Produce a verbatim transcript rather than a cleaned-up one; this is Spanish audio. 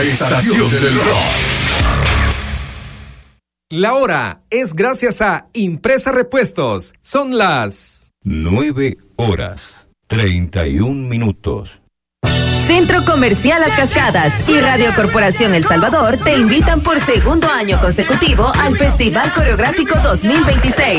Estación del Rock. La hora es gracias a Impresa Repuestos. Son las nueve horas, treinta y un minutos. Centro Comercial Las Cascadas y Radio Corporación El Salvador te invitan por segundo año consecutivo al Festival Coreográfico dos mil veintiséis.